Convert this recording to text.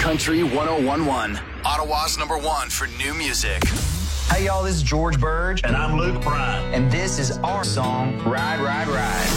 Country 101.1, Ottawa's #1 for new music. Hey, y'all, this is George Burge. And I'm Luke Bryan. And this is our song, Ride, Ride, Ride.